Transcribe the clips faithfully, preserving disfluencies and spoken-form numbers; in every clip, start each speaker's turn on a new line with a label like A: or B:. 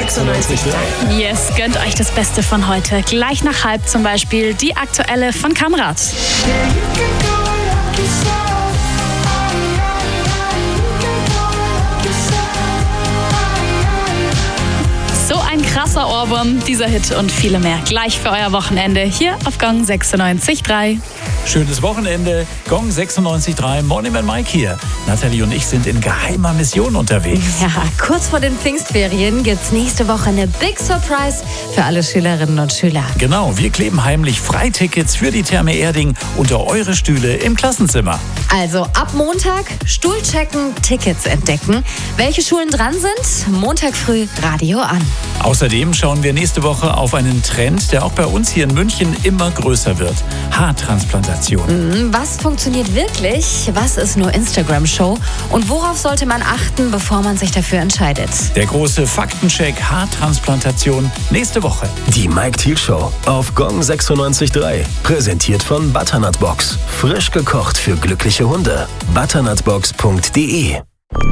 A: sechsundneunzig Komma drei.
B: Yes, gönnt euch das Beste von heute. Gleich nach halb zum Beispiel die aktuelle von Kamrat. So ein krasser Ohrwurm, dieser Hit und viele mehr. Gleich für euer Wochenende hier auf Gong sechsundneunzig Komma drei.
C: Schönes Wochenende. Gong sechsundneunzig Komma drei. Morning Man Mike hier. Nathalie und ich sind in geheimer Mission unterwegs.
D: Ja, kurz vor den Pfingstferien gibt's nächste Woche eine Big Surprise für alle Schülerinnen und Schüler.
C: Genau, wir kleben heimlich Freitickets für die Therme Erding unter eure Stühle im Klassenzimmer.
D: Also ab Montag Stuhl checken, Tickets entdecken. Welche Schulen dran sind? Montag früh Radio an.
C: Außerdem schauen wir nächste Woche auf einen Trend, der auch bei uns hier in München immer größer wird. Haartransplantation.
D: Was funktioniert wirklich? Was ist nur Instagram-Show? Und worauf sollte man achten, bevor man sich dafür entscheidet?
C: Der große Faktencheck Haartransplantation nächste Woche.
E: Die Mike Thiel Show auf Gong sechsundneunzig Komma drei. Präsentiert von Butternut Box. Frisch gekocht für glückliche Hunde. butternutbox punkt de.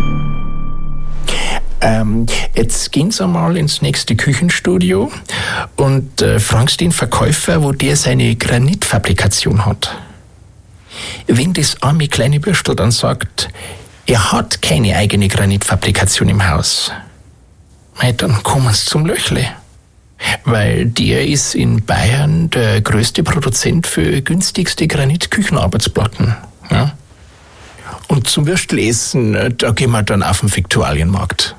F: Ähm, jetzt gehen Sie mal ins nächste Küchenstudio und äh, fragen Sie den Verkäufer, wo der seine Granitfabrikation hat. Wenn das arme kleine Bürstel dann sagt, er hat keine eigene Granitfabrikation im Haus, dann kommen Sie zum Löchle. Weil der ist in Bayern der größte Produzent für günstigste Granitküchenarbeitsplatten. Ja? Und zum Würstelessen, da gehen wir dann auf den Viktualienmarkt.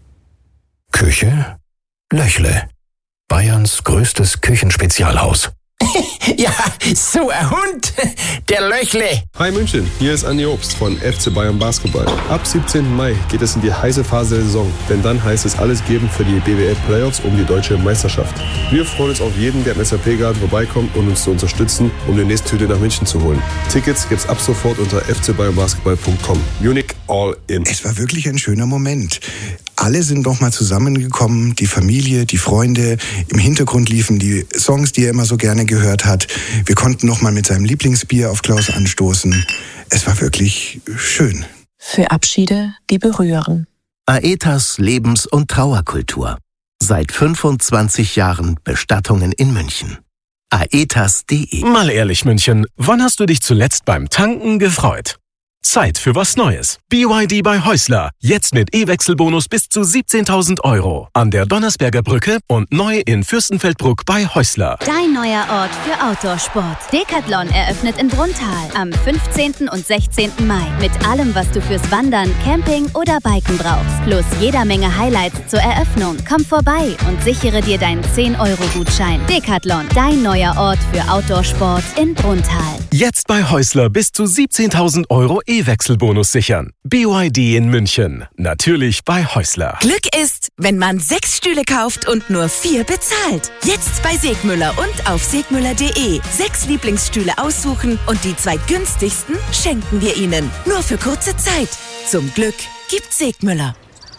G: Küche? Löchle. Bayerns größtes Küchenspezialhaus.
F: Ja, so ein Hund, der Löchle.
H: Hi München, hier ist Andi Obst von F C Bayern Basketball. Ab siebzehnten Mai geht es in die heiße Phase der Saison, denn dann heißt es alles geben für die B W L Playoffs um die deutsche Meisterschaft. Wir freuen uns auf jeden, der im S A P-Garten vorbeikommt und uns zu unterstützen, um die nächste Tüte nach München zu holen. Tickets gibt's ab sofort unter f c bayern basketball punkt com. Munich all in.
I: Es war wirklich ein schöner Moment. Alle sind noch mal zusammengekommen, die Familie, die Freunde. Im Hintergrund liefen die Songs, die er immer so gerne gehört hat. Wir konnten noch mal mit seinem Lieblingsbier auf Klaus anstoßen. Es war wirklich schön.
J: Für Abschiede, die berühren.
E: Aetas Lebens- und Trauerkultur. Seit fünfundzwanzig Jahren Bestattungen in München. aetas punkt de.
K: Mal ehrlich, München, wann hast du dich zuletzt beim Tanken gefreut? Zeit für was Neues. B Y D bei Häusler. Jetzt mit E-Wechselbonus bis zu siebzehntausend Euro. An der Donnersberger Brücke und neu in Fürstenfeldbruck bei Häusler.
L: Dein neuer Ort für Outdoorsport. Decathlon eröffnet in Brunnthal am fünfzehnten und sechzehnten Mai. Mit allem, was du fürs Wandern, Camping oder Biken brauchst. Plus jeder Menge Highlights zur Eröffnung. Komm vorbei und sichere dir deinen zehn Euro Gutschein. Decathlon, dein neuer Ort für Outdoorsport in Brunnthal.
K: Jetzt bei Häusler bis zu siebzehntausend Euro E-Wechselbonus sichern. B Y D in München. Natürlich bei Häusler.
M: Glück ist, wenn man sechs Stühle kauft und nur vier bezahlt. Jetzt bei Segmüller und auf segmüller punkt de. Sechs Lieblingsstühle aussuchen und die zwei günstigsten schenken wir Ihnen. Nur für kurze Zeit. Zum Glück gibt Segmüller.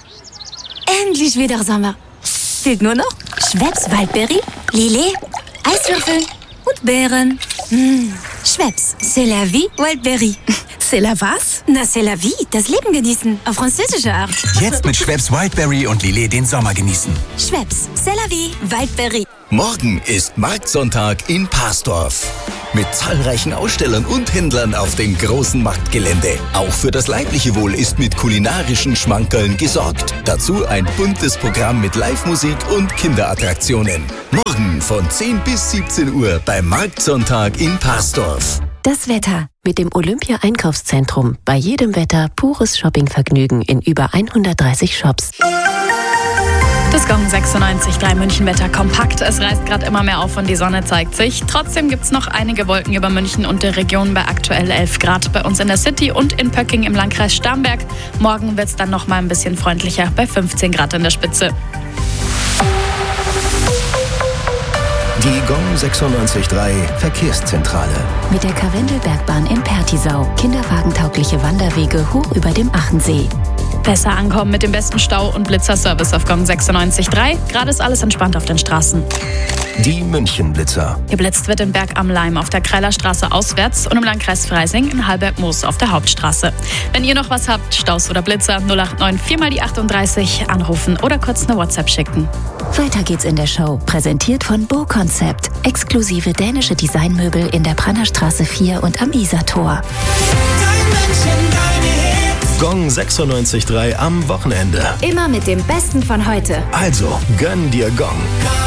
N: Endlich wieder Sommer. Fehlt nur noch Schweppes Waldberry, Lillet, Eiswürfel und Beeren. Mmh. Schweppes, c'est la vie, Wildberry.
M: C'est la was?
N: Na, c'est la vie, das Leben genießen, auf französische Art.
O: Jetzt mit Schweppes Wildberry und Lillet den Sommer genießen.
N: Schweppes, c'est la vie, Wildberry.
O: Morgen ist Marktsonntag in Parsdorf. Mit zahlreichen Ausstellern und Händlern auf dem großen Marktgelände. Auch für das leibliche Wohl ist mit kulinarischen Schmankerln gesorgt. Dazu ein buntes Programm mit Live-Musik und Kinderattraktionen. Morgen von zehn bis siebzehn Uhr beim Marktsonntag in Parsdorf.
P: Das Wetter mit dem Olympia-Einkaufszentrum. Bei jedem Wetter pures Shoppingvergnügen in über hundertdreißig Shops.
B: Das Gong sechsundneunzig Komma drei München-Wetter kompakt. Es reißt gerade immer mehr auf und die Sonne zeigt sich. Trotzdem gibt es noch einige Wolken über München und der Region bei aktuell elf Grad. Bei uns in der City und in Pöcking im Landkreis Starnberg. Morgen wird es dann noch mal ein bisschen freundlicher bei fünfzehn Grad in der Spitze.
E: Die Gong sechsundneunzig Komma drei Verkehrszentrale.
P: Mit der Karwendelbergbahn in Pertisau. Kinderwagentaugliche Wanderwege hoch über dem Achensee.
B: Besser ankommen mit dem besten Stau- und Blitzerservice auf Gong sechsundneunzig Komma drei. Gerade ist alles entspannt auf den Straßen.
E: Die München-Blitzer.
B: Geblitzt wird in Berg am Leim auf der Kreilerstraße auswärts und im Landkreis Freising in Hallberg-Moos auf der Hauptstraße. Wenn ihr noch was habt, Staus oder Blitzer, null acht neun vier mal die achtunddreißig, anrufen oder kurz eine WhatsApp schicken.
P: Weiter geht's in der Show. Präsentiert von Bo Concept. Exklusive dänische Designmöbel in der Brannerstraße vier und am Isartor.
E: Gong sechsundneunzig Komma drei am Wochenende.
N: Immer mit dem Besten von heute.
E: Also, gönn dir Gong.